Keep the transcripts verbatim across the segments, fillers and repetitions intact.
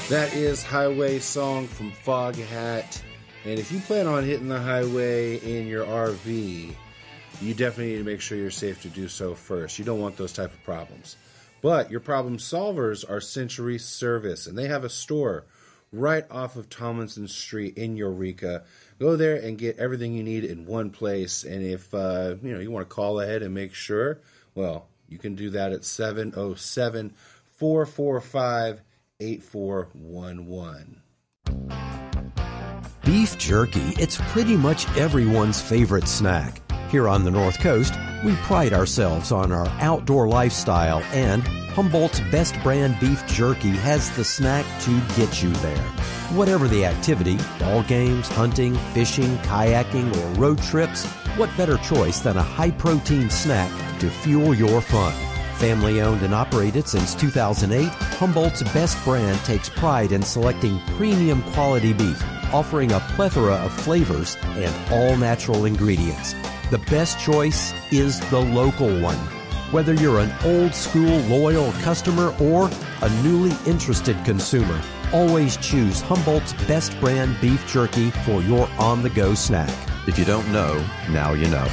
That is Highway Song from Foghat. And if you plan on hitting the highway in your R V, you definitely need to make sure you're safe to do so first. You don't want those type of problems. But your problem solvers are Century Service, and they have a store right off of Tomlinson Street in Eureka. Go there and get everything you need in one place. And if uh, you know you want to call ahead and make sure, well, you can do that at seven oh seven, four four five, eight four one one. Beef jerky, it's pretty much everyone's favorite snack. Here on the North Coast, we pride ourselves on our outdoor lifestyle, and Humboldt's best brand beef jerky has the snack to get you there. Whatever the activity, ball games, hunting, fishing, kayaking, or road trips, what better choice than a high-protein snack to fuel your fun? Family owned and operated since two thousand eight, Humboldt's best brand takes pride in selecting premium quality beef, offering a plethora of flavors and all-natural ingredients. The best choice is the local one. Whether you're an old-school loyal customer or a newly interested consumer, always choose Humboldt's best brand beef jerky for your on-the-go snack. If you don't know, now you know.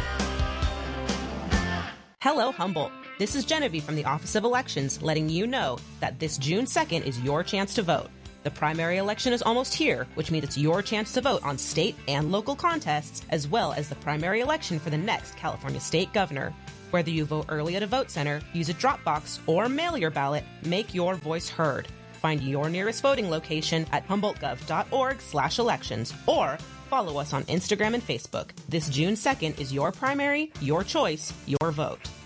Hello, Humboldt. This is Genevieve from the Office of Elections letting you know that this June second is your chance to vote. The primary election is almost here, which means it's your chance to vote on state and local contests, as well as the primary election for the next California state governor. Whether you vote early at a vote center, use a drop box, or mail your ballot, make your voice heard. Find your nearest voting location at humboldtgov.org slash elections, or follow us on Instagram and Facebook. This June second is your primary, your choice, your vote.